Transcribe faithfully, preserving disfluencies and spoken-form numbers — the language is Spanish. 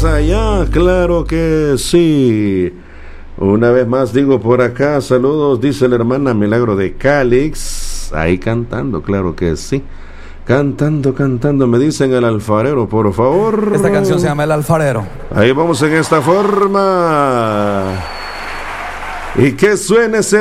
más allá, claro que sí. Una vez más digo por acá, saludos, dice la hermana Milagro de Calix, ahí cantando, claro que sí. Cantando, cantando, me dicen el alfarero, por favor. Esta canción se llama El Alfarero. Ahí vamos en esta forma. Y que suene ese